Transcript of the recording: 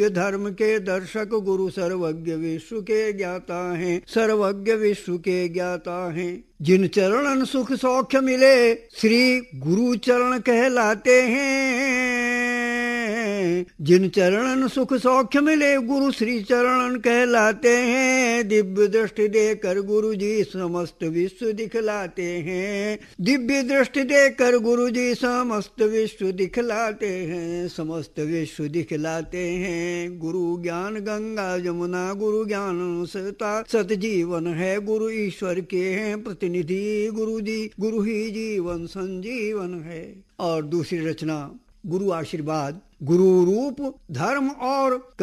धर्म के दर्शक गुरु सर्वज्ञ विश्व के ज्ञाता हैं, सर्वज्ञ विश्व के ज्ञाता हैं। जिन चरणन सुख सौख्य मिले श्री गुरु चरण कहलाते हैं। जिन चरणन सुख सौख्य मिले गुरु श्री चरणन कहलाते हैं। दिव्य दृष्टि देकर गुरु जी समस्त विश्व दिखलाते हैं। दिव्य दृष्टि देकर गुरु जी समस्त विश्व दिखलाते हैं। समस्त विश्व दिखलाते हैं। गुरु ज्ञान गंगा जमुना गुरु ज्ञान अनुसरता सतजीवन है। गुरु ईश्वर के हैं प्रतिनिधि गुरु जी, गुरु ही जीवन संजीवन है। और दूसरी रचना गुरु आशीर्वाद। गुरु रूप धर्म और